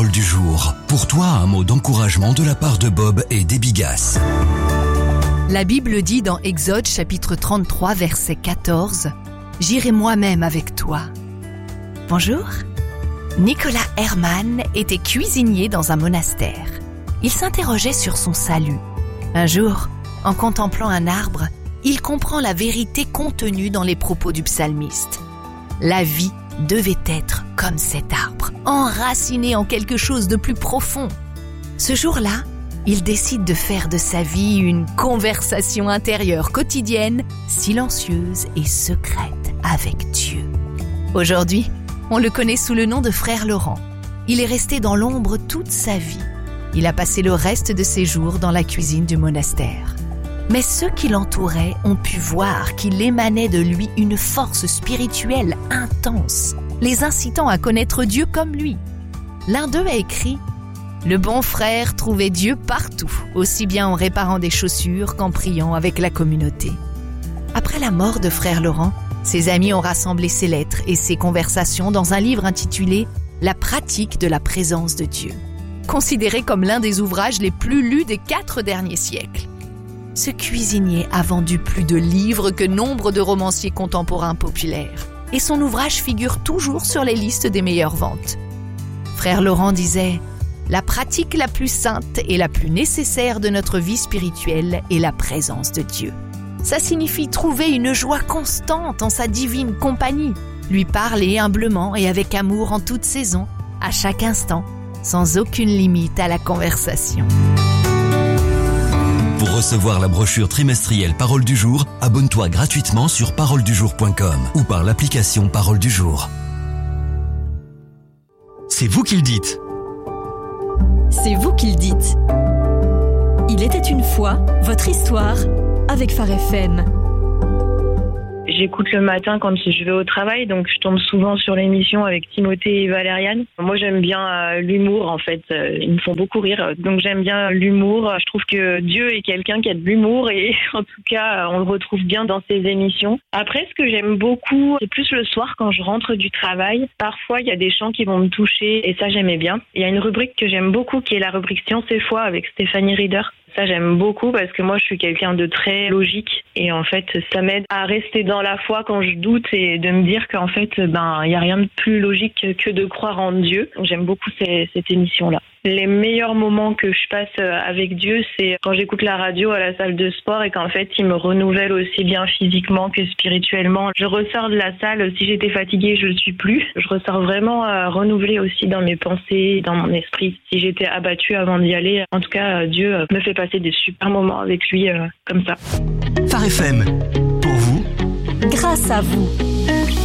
Parole du jour. Pour toi, un mot d'encouragement de la part de Bob et Debbie Gass. La Bible dit dans Exode chapitre 33 verset 14 « J'irai moi-même avec toi ». Bonjour. Nicolas Herman était cuisinier dans un monastère. Il s'interrogeait sur son salut. Un jour, en contemplant un arbre, il comprend la vérité contenue dans les propos du psalmiste. La vie devait être comme cet arbre, enraciné en quelque chose de plus profond. Ce jour-là, il décide de faire de sa vie une conversation intérieure quotidienne, silencieuse et secrète avec Dieu. Aujourd'hui, on le connaît sous le nom de Frère Laurent. Il est resté dans l'ombre toute sa vie. Il a passé le reste de ses jours dans la cuisine du monastère. Mais ceux qui l'entouraient ont pu voir qu'il émanait de lui une force spirituelle intense, les incitant à connaître Dieu comme lui. L'un d'eux a écrit « Le bon frère trouvait Dieu partout, aussi bien en réparant des chaussures qu'en priant avec la communauté. » Après la mort de Frère Laurent, ses amis ont rassemblé ses lettres et ses conversations dans un livre intitulé « La pratique de la présence de Dieu », considéré comme l'un des ouvrages les plus lus des 4 derniers siècles. Ce cuisinier a vendu plus de livres que nombre de romanciers contemporains populaires, et son ouvrage figure toujours sur les listes des meilleures ventes. Frère Laurent disait « La pratique la plus sainte et la plus nécessaire de notre vie spirituelle est la présence de Dieu. Ça signifie trouver une joie constante en sa divine compagnie, lui parler humblement et avec amour en toute saison, à chaque instant, sans aucune limite à la conversation. » Pour recevoir la brochure trimestrielle Parole du jour, abonne-toi gratuitement sur paroledujour.com ou par l'application Parole du jour. C'est vous qui le dites. C'est vous qui le dites. Il était une fois votre histoire avec Phare FM. J'écoute le matin quand je vais au travail, donc je tombe souvent sur l'émission avec Timothée et Valériane. Moi, j'aime bien l'humour, en fait. Ils me font beaucoup rire, donc j'aime bien l'humour. Je trouve que Dieu est quelqu'un qui a de l'humour et en tout cas, on le retrouve bien dans ses émissions. Après, ce que j'aime beaucoup, c'est plus le soir quand je rentre du travail. Parfois, il y a des chants qui vont me toucher et ça, j'aimais bien. Il y a une rubrique que j'aime beaucoup qui est la rubrique Science et Foi avec Stéphanie Rieder. Ça, j'aime beaucoup parce que moi, je suis quelqu'un de très logique et en fait, ça m'aide à rester dans la foi quand je doute et de me dire qu'en fait, il y a rien de plus logique que de croire en Dieu. Donc, j'aime beaucoup cette émission-là. Les meilleurs moments que je passe avec Dieu, c'est quand j'écoute la radio à la salle de sport et qu'en fait, il me renouvelle aussi bien physiquement que spirituellement. Je ressors de la salle, si j'étais fatiguée, je le suis plus. Je ressors vraiment renouvelée aussi dans mes pensées, dans mon esprit. Si j'étais abattue avant d'y aller, en tout cas, Dieu me fait passer des super moments avec lui comme ça. Phare FM, pour vous, grâce à vous.